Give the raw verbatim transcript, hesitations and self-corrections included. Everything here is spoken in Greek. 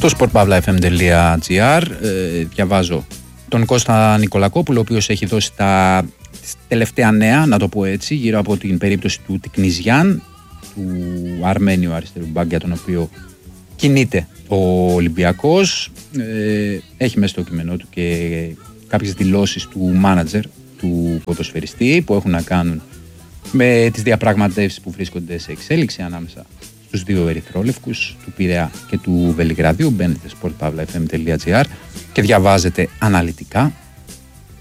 Στο sportpavlafm.gr ε, διαβάζω τον Κώστα Νικολακόπουλο, ο οποίος έχει δώσει τα τελευταία νέα, να το πω έτσι, γύρω από την περίπτωση του Τικνιζιάν, του Αρμένιου αριστερού μπακ, για τον οποίο κινείται ο Ολυμπιακός. Ε, έχει μέσα στο κείμενό του και κάποιες δηλώσεις του μάνατζερ του ποδοσφαιριστή που έχουν να κάνουν με τις διαπραγματεύσεις που βρίσκονται σε εξέλιξη ανάμεσα στους δύο ερυθρόλευκους, του Πειραιά και του Βελιγραδίου. Μπαίνετε στο sportpavlafm.gr και διαβάζετε αναλυτικά